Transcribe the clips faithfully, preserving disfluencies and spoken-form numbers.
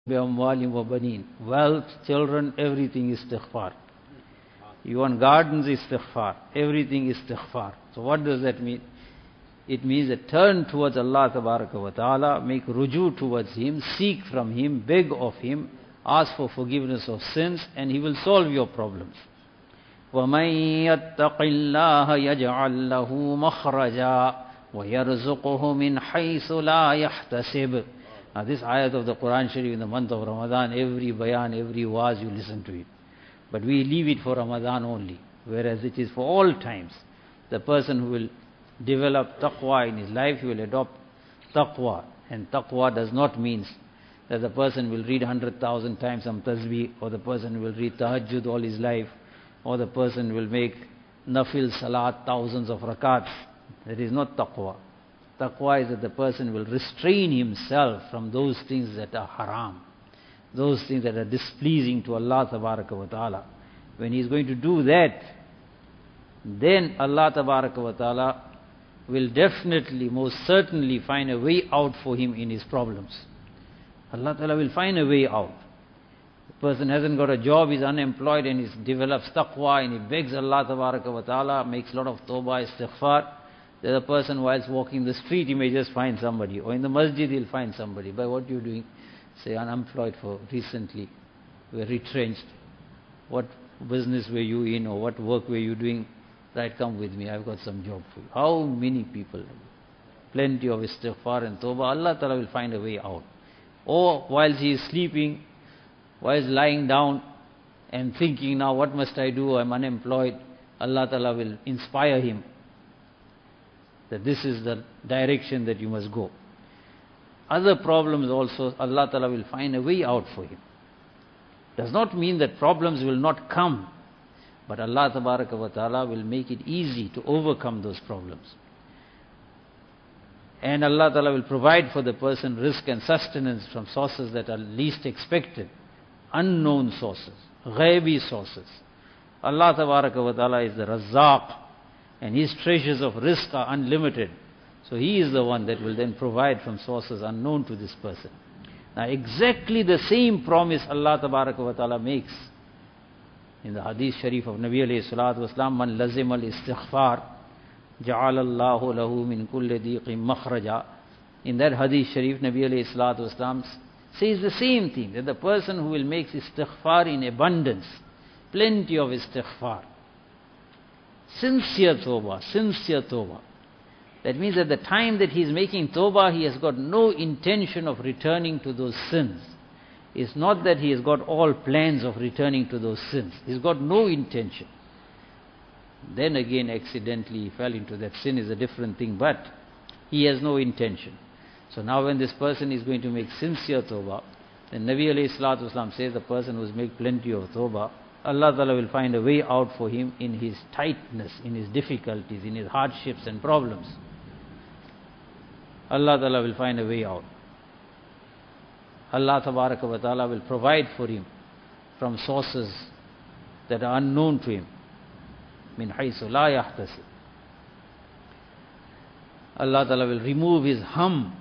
بِأَمْوَالٍ وَبَنِينَ. Wealth, children, everything is istighfar. You want gardens, istighfar. Everything is istighfar. So what does that mean? It means that turn towards Allah Tabaraka wa Ta'ala, make ruju towards Him, seek from Him, beg of Him, ask for forgiveness of sins, and He will solve your problems. وَمَن يَتَّقِ اللَّهَ يَجْعَل لَّهُ مَخْرَجًا وَيَرْزُقْهُ مِنْ حَيْثُ لَا يَحْتَسِبُ. Now this ayat of the Quran Sharif in the month of Ramadan, every bayan, every waz, you listen to it. But we leave it for Ramadan only, whereas it is for all times. The person who will develop taqwa in his life, he will adopt taqwa. And taqwa does not mean that the person will read one hundred thousand times some tasbih, or the person will read tahajjud all his life, or the person will make nafil salat, thousands of rakats. That is not taqwa. Taqwa is that the person will restrain himself from those things that are haram, those things that are displeasing to Allah Tabaraka wa Ta'ala. When he is going to do that, then Allah Tabaraka wa Ta'ala will definitely, most certainly find a way out for him in his problems. Allah Ta'ala will find a way out. The person hasn't got a job, he's unemployed, and he develops taqwa, and he begs Allah Tabaraka wa Ta'ala, makes a lot of tawbah, istighfar. The other person, whilst walking the street, he may just find somebody, or in the masjid he'll find somebody. By what you're doing? Say, unemployed for recently, we're retrenched. What business were you in, or what work were you doing? Right, come with me, I've got some job for you. How many people? Plenty of istighfar and tawbah. Allah Ta'ala will find a way out. Or whilst he is sleeping, whilst lying down and thinking, now what must I do? I'm unemployed. Allah Ta'ala will inspire him that this is the direction that you must go. Other problems also, Allah Ta'ala will find a way out for him. Does not mean that problems will not come, but Allah Tabaraka wa Ta'ala will make it easy to overcome those problems. And Allah Ta'ala will provide for the person risk and sustenance from sources that are least expected, unknown sources, ghaibi sources. Allah Tabaraka wa Ta'ala is the Razzaq, and His treasures of rizq are unlimited. So He is the one that will then provide from sources unknown to this person. Now exactly the same promise Allah Tabaraka wa Ta'ala makes in the Hadith Sharif of Nabi alayhi salatu wasalam, Man lazim al-istighfar, ja'ala Allahu lahu min kulli diqim makhraja. In that Hadith Sharif, Nabi alayhi salatu wasalam says the same thing, that the person who will make istighfar in abundance, plenty of istighfar, sincere tawbah, sincere tawbah. That means at the time that he is making tawbah, he has got no intention of returning to those sins. It's not that he has got all plans of returning to those sins. He's got no intention. Then again, accidentally he fell into that sin is a different thing, but he has no intention. So now when this person is going to make sincere tawbah, then Nabi alayhi salatu wasalam says the person who has made plenty of tawbah, Allah Ta'ala will find a way out for him in his tightness, in his difficulties, in his hardships and problems. Allah Ta'ala will find a way out. Allah Tabaraka wa Ta'ala will provide for him from sources that are unknown to him. Min haythu la yahtasib. Allah Ta'ala will remove his hum.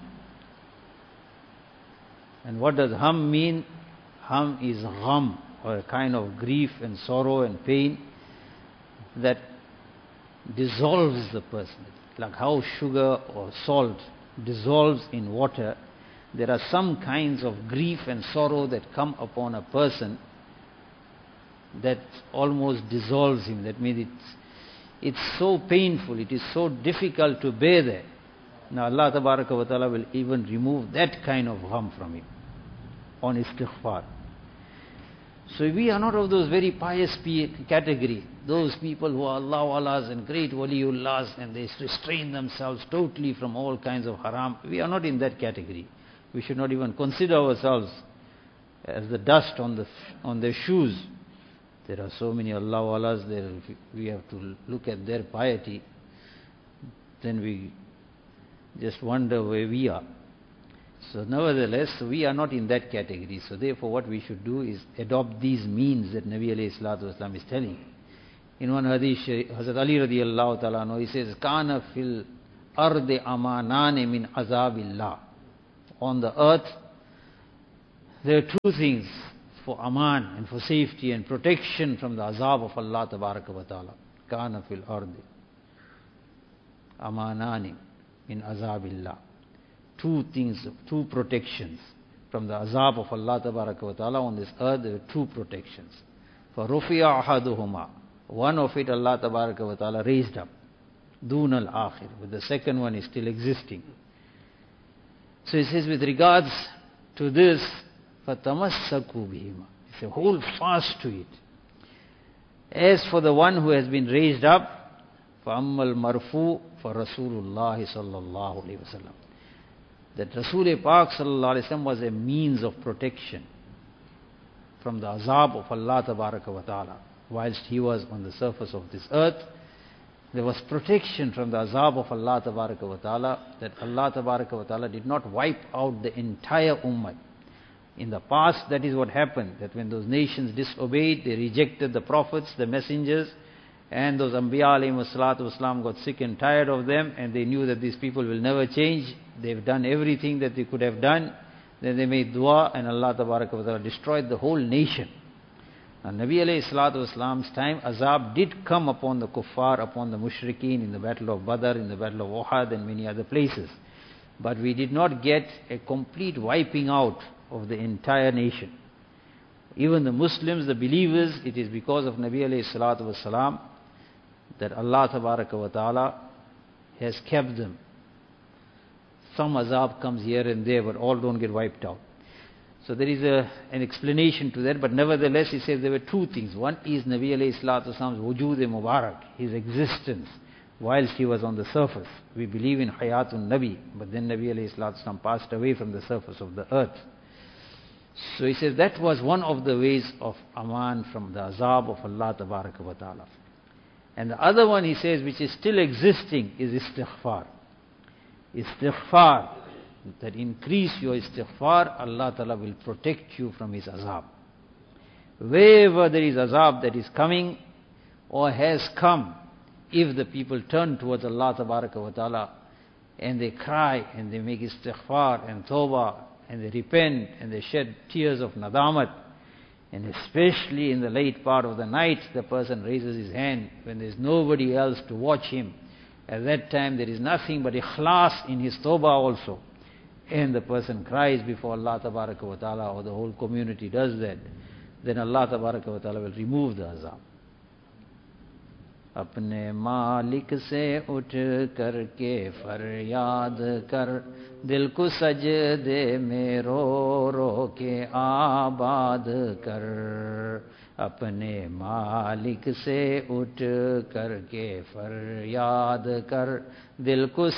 And what does hum mean? Hum is gham, or a kind of grief and sorrow and pain that dissolves the person. Like how sugar or salt dissolves in water, there are some kinds of grief and sorrow that come upon a person that almost dissolves him. That means it's, it's so painful, it is so difficult to bear that. Now Allah Tabaraka wa Ta'ala will even remove that kind of harm from him on istighfar. So we are not of those very pious category, those people who are Allah Allahs and great waliullahs, and they restrain themselves totally from all kinds of haram. We are not in that category. We should not even consider ourselves as the dust on the on their shoes. There are so many Allah Allahs there. We have to look at their piety. Then we just wonder where we are. So nevertheless, we are not in that category. So therefore what we should do is adopt these means that Nabi alayhi salatu wasalam is telling. In one hadith, Hazrat Ali radiallahu ta'ala anhu, he says, Kana fil arde amanane min azabillah. On the earth, there are two things for aman and for safety and protection from the azab of Allah tabaraka wa ta'ala. Kana fil ardi amanani min azabillah. Two things, two protections from the azab of Allah tabaraka wa ta'ala on this earth. There are two protections. For rufi'a ahaduhuma, one of it Allah tabaraka wa ta'ala raised up, dun al-akhir, but the second one is still existing. So he says, with regards to this, فَتَمَسَّكُوا بِهِمَا, he says, hold fast to it. As for the one who has been raised up, فَأَمَّا الْمَرْفُوء فَرَسُولُ اللَّهِ صَلَّى اللَّهُ عَلَيْهِ وَسَلَّمَ, that Rasul Pak sallallahu alaihi wasallam was a means of protection from the azab of Allah tabaraka wa ta'ala. Whilst he was on the surface of this earth, there was protection from the azab of Allah tabaraka wa ta'ala, that Allah tabaraka wa ta'ala did not wipe out the entire ummah. In the past, that is what happened, that when those nations disobeyed, they rejected the prophets, the messengers, and those Anbiya alayhimu salatu wasalam got sick and tired of them, and they knew that these people will never change. They've done everything that they could have done. Then they made dua, and Allah tabaraka wa ta'ala destroyed the whole nation. Now, Nabi alayhi salatu wasalam's time, azab did come upon the kuffar, upon the mushrikeen in the battle of Badr, in the battle of Uhud, and many other places. But we did not get a complete wiping out of the entire nation. Even the Muslims, the believers, it is because of Nabi alayhi salatu wasalam that Allah tabaraka wa ta'ala has kept them. Some azab comes here and there, but all don't get wiped out. So there is a, an explanation to that, but nevertheless he says there were two things. One is Nabi alayhi salatu wasalam's wujood-e mubarak, his existence whilst he was on the surface. We believe in hayatun Nabi, but then Nabi alayhi salatu wasalam passed away from the surface of the earth. So he says that was one of the ways of aman from the azab of Allah tabaraka wa ta'ala. And the other one, he says, which is still existing, is istighfar. Istighfar, that increase your istighfar, Allah Ta'ala will protect you from His azab. Wherever there is azab that is coming or has come, if the people turn towards Allah Tabaraka wa Ta'ala and they cry and they make istighfar and tawbah and they repent and they shed tears of nadamat, and especially in the late part of the night, the person raises his hand when there is nobody else to watch him. At that time there is nothing but ikhlas in his tawbah also. And the person cries before Allah Tabaraka wa Ta'ala, or the whole community does that. Then Allah Tabaraka wa Ta'ala will remove the azab. अपने मालिक से उठ करके फरियाद कर, दिल को सजदे में रो रो के आबाद कर. अपने मालिक से उठ करके फरियाद कर, दिल को